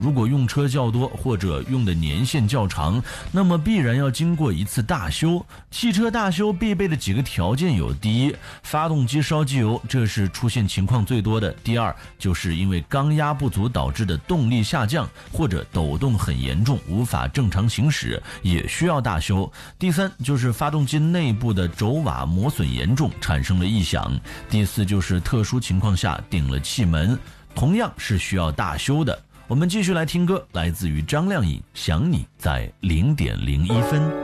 如果用车较多或者用的年限较长，那么必然要经过一次大修。汽车大修必备的几个条件有：第一，发动机烧机油，这是出现情况最多的；第二，就是因为缸压不足导致的动力下降或者抖动很严重，无法正常行驶，也需要大修；第三，就是发动机内部的轴瓦磨损严重，产生了异响；第四，就是特殊情况下顶了气门，同样是需要大修的。我们继续来听歌，来自于张靓颖《想你在0.01分》。